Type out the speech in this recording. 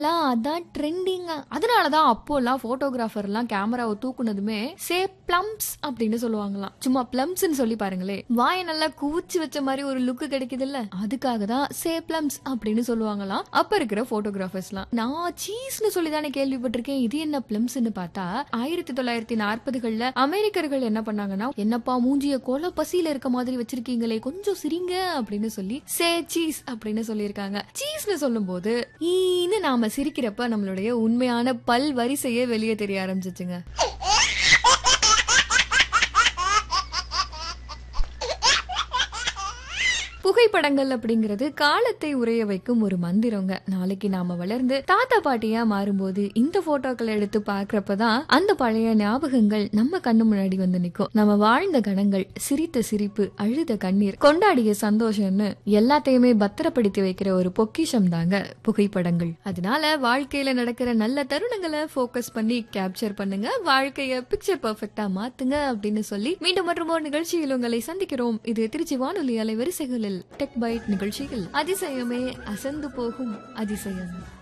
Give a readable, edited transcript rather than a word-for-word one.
அதான் ட்ரெண்டிங்க. அதனாலதான் அப்போலாம் போட்டோகிராஃபர்லாம் கேமராவை தூக்குனதுமே சே பிளம்ஸ் அப்படின்னு சொல்லுவாங்களாம். சும்மா பிளம்ஸ்ன்னு சொல்லி பாருங்களே, வாயை நல்லா கூச்சி வச்ச மாதிரி ஒரு லுக் கிடைக்குது இல்ல, அதுக்காக தான் சே பிளம்ஸ் அப்படின்னு சொல்லுவாங்களாம் அப்ப இருக்கிற போட்டோகிராஃபர்ஸ்லாம். நான் சீஸ்னு சொல்லி தானே கேள்விப்பட்டிருக்கேன், இது என்ன பிளம்ஸ்னு பார்த்தா 1940களில் அமெரிக்கர்கள் என்ன பண்ணாங்கன்னா, என்னப்பா மூஞ்சிய கொலை பசியில இருக்க மாதிரி வச்சிருக்கீங்களே, கொஞ்சம் சிரிங்க அப்படின்னு சொல்லி சே சீஸ் அப்படின்னு சொல்லியிருக்காங்க. சீஸ்னு சொல்லும் போது ஈன்னு நாம சிரிக்கிறப்ப நம்மளுடைய உண்மையான பல் வரிசையே வெளியே தெரிய ஆரம்பிச்சிச்சுங்க. புகைப்படங்கள் அப்படிங்கிறது காலத்தை உரைய வைக்கும் ஒரு மந்திரங்க. நாளைக்கு நாம வளர்ந்து தாத்தா பாட்டியா மாறும்போது இந்த போட்டோக்களை எடுத்து பாக்குறப்பதான் அந்த பழைய ஞாபகங்கள் நம்ம கண்ணு முன்னாடி வந்து நிக்கும். நம்ம வாழ்ந்த கணங்கள், சிரித்த சிரிப்பு, அழுத கண்ணீர், கொண்டாடிய சந்தோஷம்னு எல்லாத்தையுமே பத்திரப்படுத்தி வைக்கிற ஒரு பொக்கிஷம் தாங்க புகைப்படங்கள். அதனால வாழ்க்கையில நடக்கிற நல்ல தருணங்களை போக்கஸ் பண்ணி கேப்சர் பண்ணுங்க, வாழ்க்கைய பிக்சர் பெர்ஃபெக்ட்டா மாத்துங்க அப்படின்னு சொல்லி மீண்டும் மற்றும் ஒரு நிகழ்ச்சியில் உங்களை சந்திக்கிறோம். இது திருச்சி வானொலி அலைவரிசைகளில் டெக் பைட் நிகழ்ச்சியில் அதிசயமே அசந்து போகும் அதிசயம்.